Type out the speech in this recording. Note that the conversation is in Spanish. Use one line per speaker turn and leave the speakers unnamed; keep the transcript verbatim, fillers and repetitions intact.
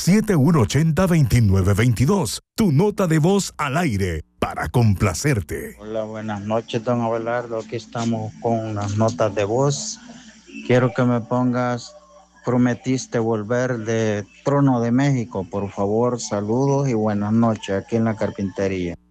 siete uno ocho cero, dos nueve dos dos. Tu nota de voz al aire para complacerte.
Hola, buenas noches, don Abelardo. Aquí estamos con las notas de voz. Quiero que me pongas Prometiste volver de Trono de México, por favor. Saludos y buenas noches aquí en la carpintería.